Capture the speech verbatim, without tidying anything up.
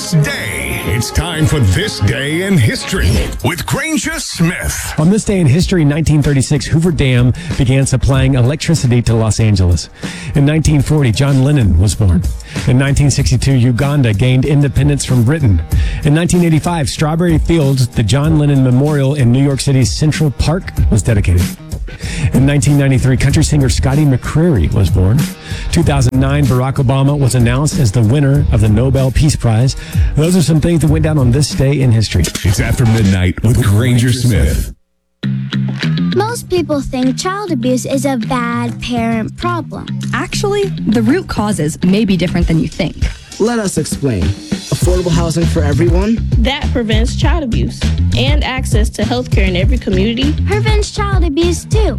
this day. It's time for This Day in History with Granger Smith. On this day in history, in nineteen thirty-six, Hoover Dam began supplying electricity to Los Angeles. In nineteen forty, John Lennon was born. In nineteen sixty-two, Uganda gained independence from Britain. In nineteen eighty-five, Strawberry Fields, the John Lennon Memorial in New York City's Central Park, was dedicated. In nineteen ninety-three, country singer Scotty McCreery was born. two thousand nine, Barack Obama was announced as the winner of the Nobel Peace Prize. Those are some things that went down on this day in history. It's After Midnight with Granger Smith. Most people think child abuse is a bad parent problem. Actually, the root causes may be different than you think. Let us explain. Affordable housing for everyone? That prevents child abuse and access to health care in every community. Prevents child abuse too.